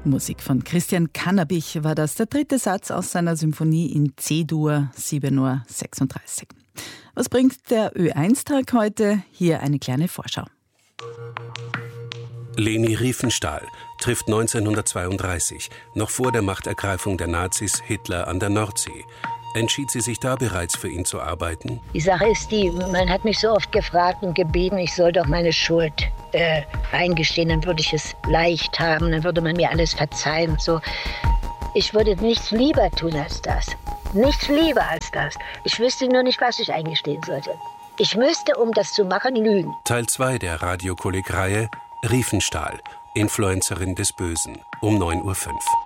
Musik von Christian Cannabich war das, der dritte Satz aus seiner Symphonie in C-Dur, 7:36 Uhr. Was bringt der Ö1-Tag heute? Hier eine kleine Vorschau. Leni Riefenstahl trifft 1932, noch vor der Machtergreifung der Nazis, Hitler an der Nordsee. Entschied sie sich da bereits für ihn zu arbeiten? Die Sache ist die, man hat mich so oft gefragt und gebeten, ich soll doch meine Schuld eingestehen, dann würde ich es leicht haben, dann würde man mir alles verzeihen. So. Ich würde nichts lieber tun als das. Nichts lieber als das. Ich wüsste nur nicht, was ich eingestehen sollte. Ich müsste, um das zu machen, lügen. Teil 2 der Radiokolleg-Reihe Riefenstahl, Influencerin des Bösen, um 9:05 Uhr.